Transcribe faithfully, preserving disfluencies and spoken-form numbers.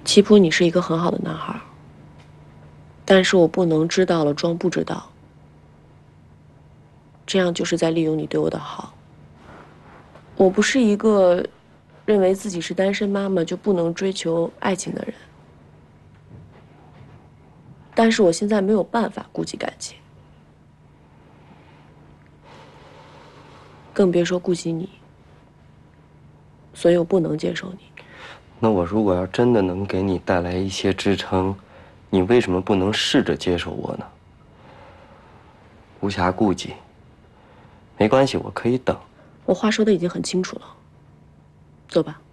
齐普，你是一个很好的男孩，但是我不能知道了装不知道，这样就是在利用你对我的好。我不是一个认为自己是单身妈妈就不能追求爱情的人，但是我现在没有办法顾及感情，更别说顾及你，所以我不能接受你。 那我如果要真的能给你带来一些支撑，你为什么不能试着接受我呢？无暇顾及，没关系，我可以等。 我话说的已经很清楚了，走吧。